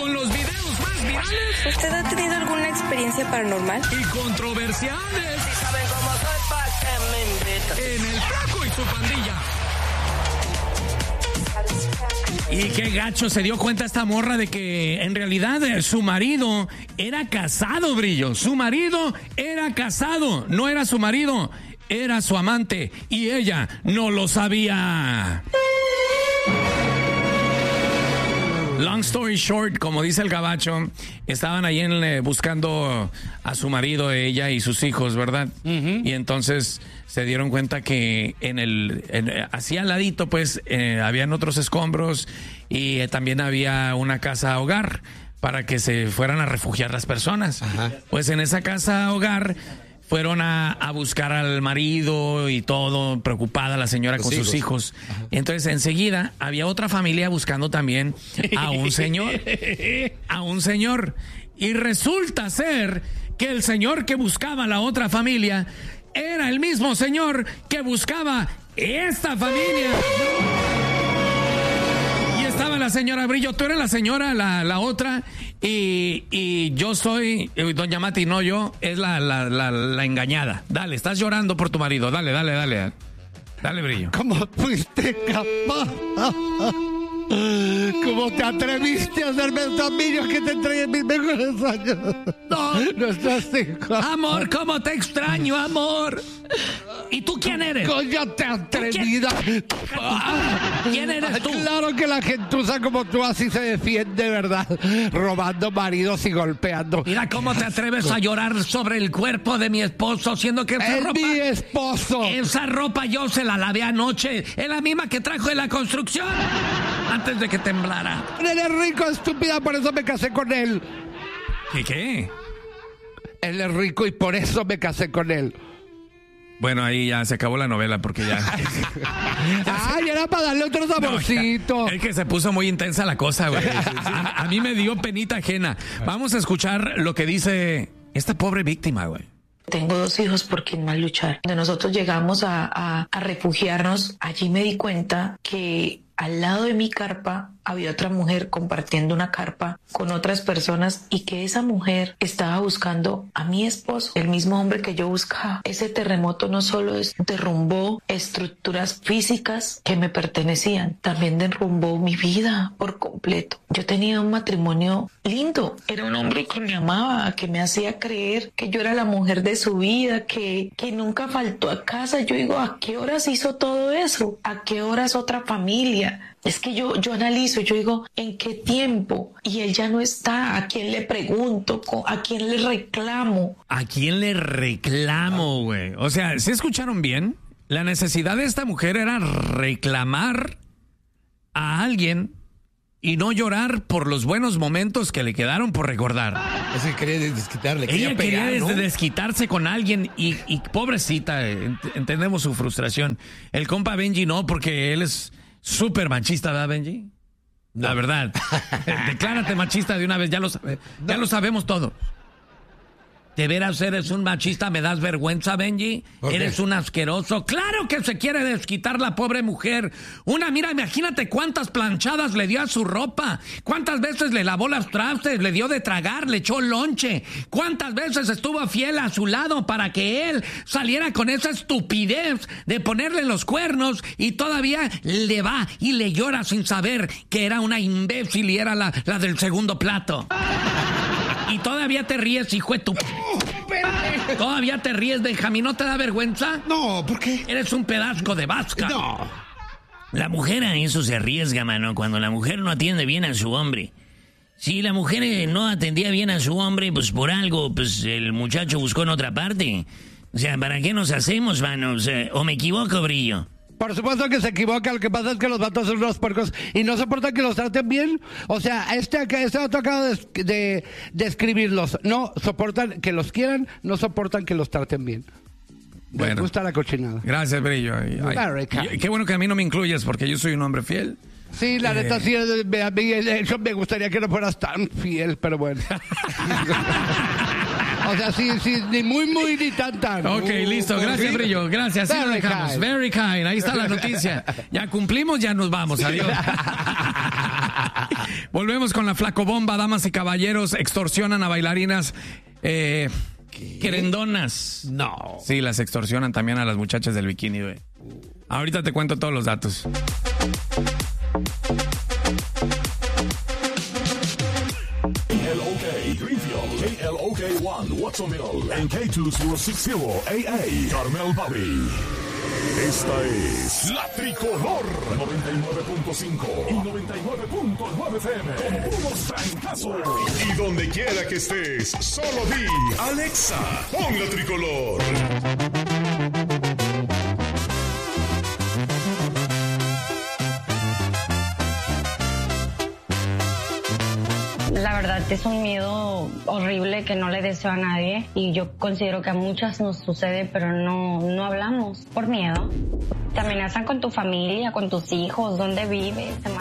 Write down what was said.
con los videos más virales. ¿Usted ha tenido alguna experiencia paranormal? Y controversiales. Si saben cómo soy, ¿pa' qué me invitan? En El Flaco y su pandilla. Y qué gacho se dio cuenta esta morra de que en realidad su marido era casado, Brillo. Su marido era casado, no era su marido, era su amante y ella no lo sabía. Long story short, como dice el gabacho, estaban ahí buscando a su marido, ella y sus hijos, ¿verdad? Uh-huh. Y entonces se dieron cuenta que así al ladito, pues, habían otros escombros y también había una casa hogar para que se fueran a refugiar las personas. Ajá. Pues en esa casa hogar fueron a buscar al marido y todo, preocupada la señora con sus hijos. Ajá. Entonces enseguida había otra familia buscando también a un señor. Y resulta ser que el señor que buscaba la otra familia era el mismo señor que buscaba esta familia. Y estaba la señora Brillo, tú eres la señora, la otra, y yo soy, doña Mati, no yo, es la engañada. Dale, estás llorando por tu marido, dale. Dale, Brillo. ¿Cómo fuiste capaz? ¿Cómo te atreviste a hacerme estos niños que te entregué mis mejores años? No, nuestros hijos. Amor, ¿cómo te extraño, amor? ¿Y tú quién eres? ¡Cállate, atrevida! ¿Quién eres tú? Claro que la gentuza como tú así se defiende, ¿verdad? Robando maridos y golpeando. Mira cómo te atreves a llorar sobre el cuerpo de mi esposo, siendo que esa ropa... mi esposo! Esa ropa yo se la lavé anoche. Es la misma que trajo de la construcción. Antes de que temblara. Él es rico, estúpida, por eso me casé con él. ¿Qué? Él es rico y por eso me casé con él. Bueno, ahí ya se acabó la novela porque ya... ¡Ay, era para darle otro saborcito! No, es que se puso muy intensa la cosa, güey. A mí me dio penita ajena. Vamos a escuchar lo que dice esta pobre víctima, güey. Tengo 2 hijos por quien más luchar. Cuando nosotros llegamos a refugiarnos, allí me di cuenta que al lado de mi carpa había otra mujer compartiendo una carpa con otras personas y que esa mujer estaba buscando a mi esposo, el mismo hombre que yo buscaba. Ese terremoto no solo derrumbó estructuras físicas que me pertenecían, también derrumbó mi vida por completo. Yo tenía un matrimonio lindo, era un hombre que me amaba, que me hacía creer que yo era la mujer de su vida, que nunca faltó a casa. Yo digo, ¿a qué horas hizo todo eso? ¿A qué horas otra familia? Es que yo analizo, yo digo, ¿en qué tiempo? Y él ya no está. ¿A quién le pregunto? ¿A quién le reclamo? ¿A quién le reclamo, güey? O sea, ¿sí escucharon bien? La necesidad de esta mujer era reclamar a alguien y no llorar por los buenos momentos que le quedaron por recordar. Es que quería desquitarle. Ella quería desquitarse con alguien y pobrecita, entendemos su frustración. El compa Benji no, porque él es... súper machista, ¿verdad, Benji? No. La verdad. Declárate machista de una vez, ya lo sabemos todo. ¿De veras eres un machista? ¿Me das vergüenza, Benji? Okay. ¿Eres un asqueroso? ¡Claro que se quiere desquitar la pobre mujer! Mira, imagínate cuántas planchadas le dio a su ropa. ¿Cuántas veces le lavó las trastes? Le dio de tragar, le echó lonche. ¿Cuántas veces estuvo fiel a su lado para que él saliera con esa estupidez de ponerle los cuernos y todavía le va y le llora sin saber que era una imbécil y era la del segundo plato? Y todavía te ríes, hijo de tu... ¿Todavía te ríes, Benjamín? ¿No te da vergüenza? No, ¿por qué? Eres un pedazo de vasca. No. La mujer a eso se arriesga, mano, cuando la mujer no atiende bien a su hombre. Si la mujer no atendía bien a su hombre, pues por algo, pues el muchacho buscó en otra parte. O sea, ¿para qué nos hacemos, mano? O sea, ¿o me equivoco, Brillo? Por supuesto que se equivoca, lo que pasa es que los vatos son unos puercos y no soportan que los traten bien. O sea, este vato acaba de describirlos. No soportan que los quieran, no soportan que los traten bien. Bueno, me gusta la cochinada. Gracias, Brillo. Qué bueno que a mí no me incluyes porque yo soy un hombre fiel. Sí, la neta, sí, eso me gustaría que no fueras tan fiel, pero bueno. O sea, sí, ni muy, ni tan. Ok, listo. Gracias, Brillo. Gracias. Así lo dejamos. Very kind. Ahí está la noticia. Ya cumplimos, ya nos vamos. Adiós. Volvemos con la flacobomba, damas y caballeros. Extorsionan a bailarinas querendonas. No. Sí, las extorsionan también a las muchachas del bikini, güey. Ahorita te cuento todos los datos. KLOK Greenfield, KLOK 1 Watsonville, en K2060 AA, Carmel Valley. Esta es La Tricolor 99.5 y 99.9 FM. Con puros francazos. Y donde quiera que estés, solo di Alexa, pon La Tricolor. La verdad es un miedo horrible que no le deseo a nadie y yo considero que a muchas nos sucede, pero no hablamos por miedo. Te amenazan con tu familia, con tus hijos, dónde vives,